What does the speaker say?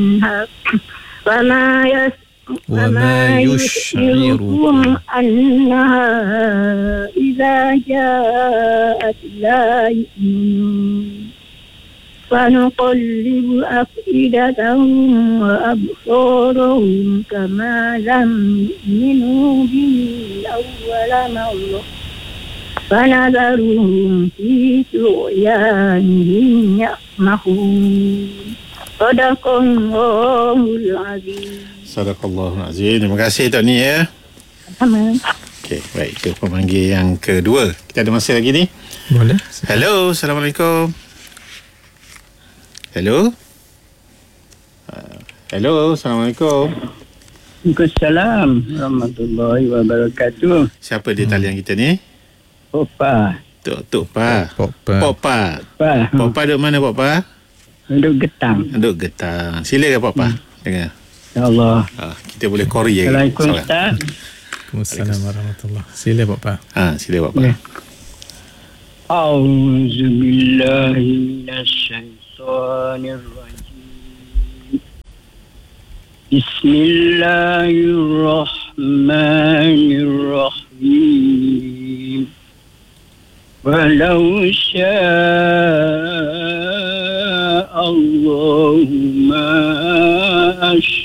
وما يشعركم أنها إذا جاءت لا يؤمنون فنقلب أفئدتهم وأبصارهم كما لم يؤمنوا به أول مرة فنذرهم في طغيانهم يعمهون. Sadaqallahul Azim. Sadaqallahul Azim. Terima kasih Tok Ni ya. Sama. Okey, baik, itu pemanggil yang kedua. Kita ada masa lagi ni? Boleh. Hello, Assalamualaikum. Hello. Hello, Assalamualaikum. Waalaikumsalam warahmatullahi wabarakatuh. Siapa di talian kita ni? Popa. Tok Pa. Popa. Popa duduk mana Popa? Duduk Getang. Duduk Getang. Silakan Popa. Dengar. InsyaAllah. Kita boleh Korea. Assalamualaikum Ustaz. Waalaikumsalam warahmatullahi. Sila Popa. Sila Popa. A'udzu billahi minasyaitonir rajim. Bismillahirrahmanirrahim. Walau syaa Allahumma